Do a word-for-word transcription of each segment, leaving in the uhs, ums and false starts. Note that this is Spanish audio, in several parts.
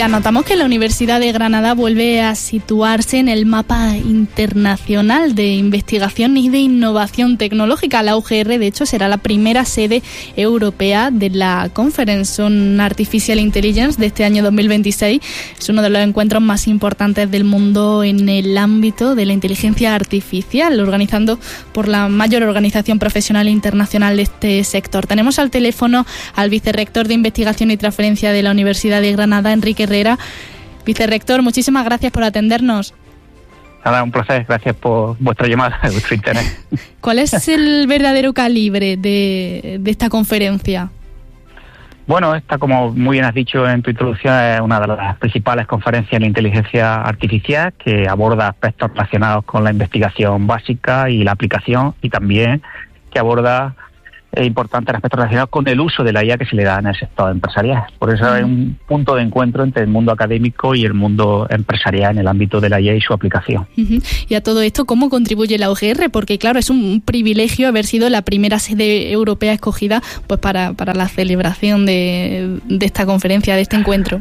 días. Notamos que la Universidad de Granada vuelve a situarse en el mapa internacional de investigación y de innovación tecnológica. La U G R, de hecho, será la primera sede europea de la Conference on Artificial Intelligence de este año dos mil veintiséis. Es uno de los encuentros más importantes del mundo en el ámbito de la inteligencia artificial, organizando por la mayor organización profesional internacional de este sector. Tenemos al teléfono al vicerrector de Investigación y Transferencia de la Universidad de Granada, Enrique Herrera. Vicerrector, muchísimas gracias por atendernos. Nada, un placer, gracias por vuestra llamada, vuestro interés. ¿Cuál es el verdadero calibre de, de esta conferencia? Bueno, esta, como muy bien has dicho en tu introducción, es una de las principales conferencias de inteligencia artificial que aborda aspectos relacionados con la investigación básica y la aplicación, y también que aborda eh, importantes aspectos relacionados con el uso de la I A que se le da en el sector empresarial. Por eso mm. es un punto de encuentro entre el mundo académico y el mundo empresarial en el ámbito de la I A y su aplicación. Uh-huh. Y a todo esto, ¿cómo contribuye la U G R? Porque, claro, es un privilegio haber sido la primera sede europea escogida pues para, para la celebración de, de esta conferencia, de este encuentro.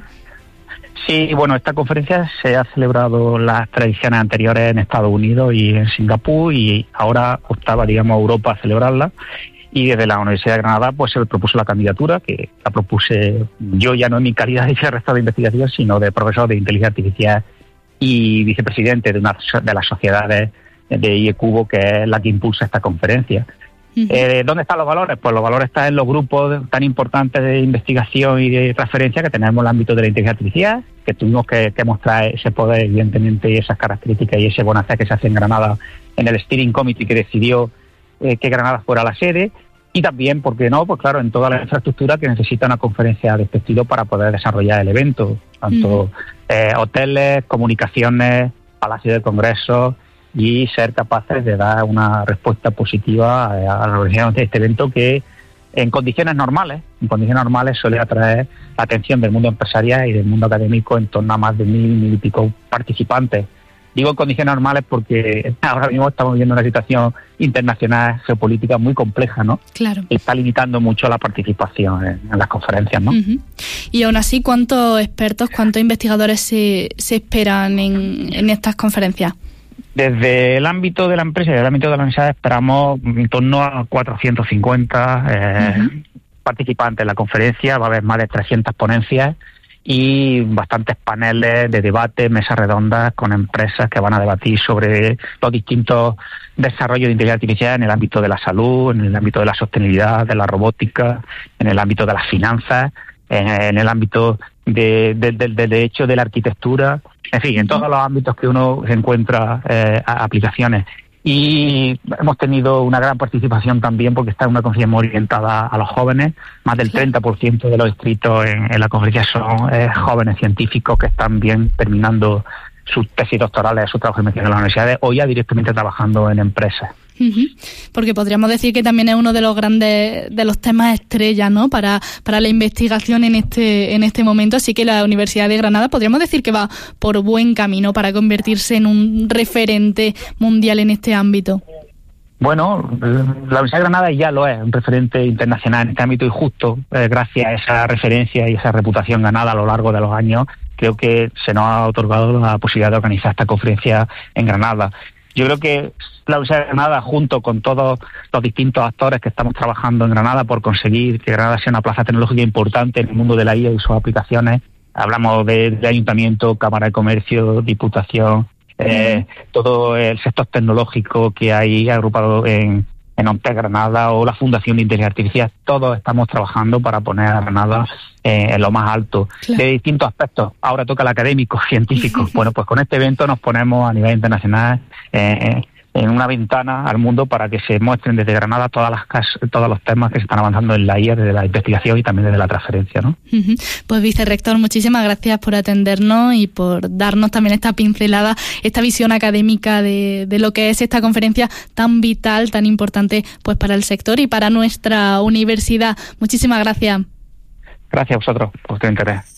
Sí, bueno, esta conferencia se ha celebrado las tradiciones anteriores en Estados Unidos y en Singapur, y ahora optaba, digamos, Europa a celebrarla. Y desde la Universidad de Granada pues se propuso la candidatura, que la propuse yo ya no en mi calidad de vicerrector de investigación, sino de profesor de inteligencia artificial y vicepresidente de una de las sociedades de IECubo, que es la que impulsa esta conferencia. Uh-huh. Eh, ¿Dónde están los valores? Pues los valores están en los grupos tan importantes de investigación y de transferencia que tenemos en el ámbito de la inteligencia artificial, que tuvimos que, que mostrar ese poder, evidentemente, y esas características y ese buen hacer que se hace en Granada en el Steering Committee que decidió eh, que Granada fuera la sede. Y también, ¿por qué no? Pues claro, en toda la infraestructura que necesita una conferencia de este estilo para poder desarrollar el evento. Tanto mm. eh, hoteles, comunicaciones, palacios de congresos, y ser capaces de dar una respuesta positiva a la organización de este evento que en condiciones normales, en condiciones normales suele atraer la atención del mundo empresarial y del mundo académico en torno a más de mil, mil y pico participantes. Digo en condiciones normales porque ahora mismo estamos viviendo una situación internacional geopolítica muy compleja, ¿no? Claro. Que está limitando mucho la participación en, en las conferencias, ¿no? Uh-huh. Y aún así, ¿cuántos expertos, cuántos investigadores se, se esperan en, en estas conferencias? Desde el ámbito de la empresa y desde el ámbito de la universidad esperamos en torno a cuatrocientos cincuenta eh, uh-huh. participantes en la conferencia. Va a haber más de trescientas ponencias y bastantes paneles de debate, mesas redondas con empresas que van a debatir sobre los distintos desarrollos de inteligencia artificial en el ámbito de la salud, en el ámbito de la sostenibilidad, de la robótica, en el ámbito de las finanzas, en, en el ámbito de, de, de, de, de hecho de la arquitectura, en fin, en todos los ámbitos que uno encuentra eh, aplicaciones. Y hemos tenido una gran participación también porque está en una conferencia muy orientada a los jóvenes. Más del treinta por ciento de los inscritos en, en la conferencia son eh, jóvenes científicos que están bien terminando sus tesis doctorales, sus trabajos de investigación en las universidades, o ya directamente trabajando en empresas. Uh-huh. Porque podríamos decir que también es uno de los grandes, de los temas estrella, ¿no? Para, para la investigación en este, en este momento. Así que la Universidad de Granada podríamos decir que va por buen camino para convertirse en un referente mundial en este ámbito. Bueno, la Universidad de Granada ya lo es, un referente internacional en este ámbito, y justo eh, gracias a esa referencia y esa reputación ganada a lo largo de los años, creo que se nos ha otorgado la posibilidad de organizar esta conferencia en Granada. Yo creo que la Universidad de Granada, junto con todos los distintos actores que estamos trabajando en Granada por conseguir que Granada sea una plaza tecnológica importante en el mundo de la I A y sus aplicaciones, hablamos de, de Ayuntamiento, Cámara de Comercio, Diputación, eh, todo el sector tecnológico que hay agrupado en, en ONTEC Granada, o la Fundación de Inteligencia Artificial. Todos estamos trabajando para poner a Granada eh, en lo más alto, claro, de distintos aspectos. Ahora toca el académico, científico. Bueno, pues con este evento nos ponemos a nivel internacional eh, en una ventana al mundo para que se muestren desde Granada todas las todos los temas que se están avanzando en la I A, desde la investigación y también desde la transferencia, ¿no? Uh-huh. Pues vicerrector, muchísimas gracias por atendernos y por darnos también esta pincelada, esta visión académica de, de lo que es esta conferencia tan vital, tan importante pues para el sector y para nuestra universidad. Muchísimas gracias. Gracias a vosotros por tu interés.